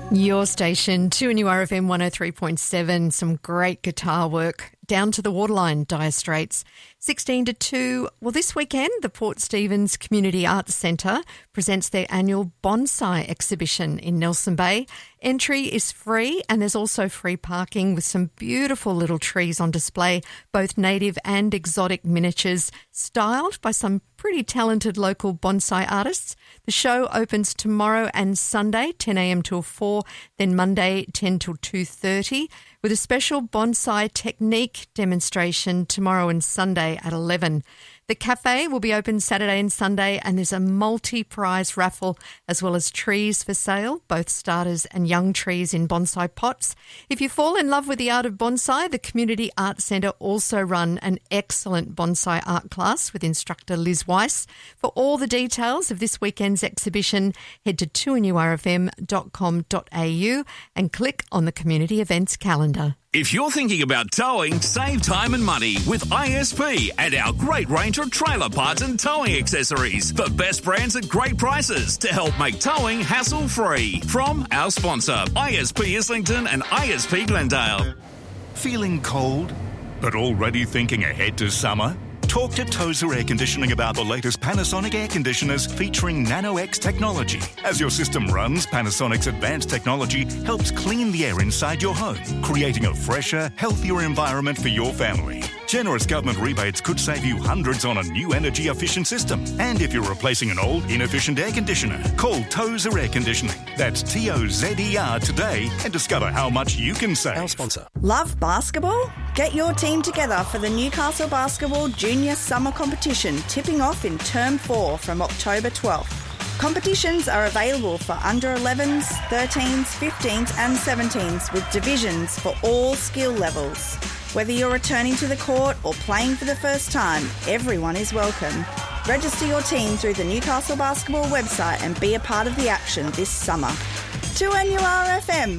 Your station, 2NURFM 103.7, some great guitar work. Down to the Waterline, Dire Straits. 16 to 2. Well, this weekend, the Port Stephens Community Arts Centre presents their annual bonsai exhibition in Nelson Bay. Entry is free and there's also free parking with some beautiful little trees on display, both native and exotic miniatures, styled by some pretty talented local bonsai artists. The show opens tomorrow and Sunday, 10 a.m. till 4, then Monday, 10 till 2:30, with a special bonsai technique demonstration tomorrow and Sunday at 11. The cafe will be open Saturday and Sunday, and there's a multi-prize raffle as well as trees for sale, both starters and young trees in bonsai pots. If you fall in love with the art of bonsai, the Community Arts Centre also run an excellent bonsai art class with instructor Liz Weiss. For all the details of this weekend's exhibition, head to 2nurfm.com.au and click on the community events calendar. If you're thinking about towing, save time and money with ISP and our great range of trailer parts and towing accessories. The best brands at great prices to help make towing hassle-free. From our sponsor, ISP Islington and ISP Glendale. Feeling cold, but already thinking ahead to summer? Talk to Tozer Air Conditioning about the latest Panasonic air conditioners featuring Nano-X technology. As your system runs, Panasonic's advanced technology helps clean the air inside your home, creating a fresher, healthier environment for your family. Generous government rebates could save you hundreds on a new energy-efficient system. And if you're replacing an old, inefficient air conditioner, call Tozer Air Conditioning. That's Tozer today and discover how much you can save. Our sponsor. Love basketball? Get your team together for the Newcastle Basketball Junior Summer Competition, tipping off in Term 4 from October 12th. Competitions are available for under 11s, 13s, 15s and 17s with divisions for all skill levels. Whether you're returning to the court or playing for the first time, everyone is welcome. Register your team through the Newcastle Basketball website and be a part of the action this summer. 2NURFM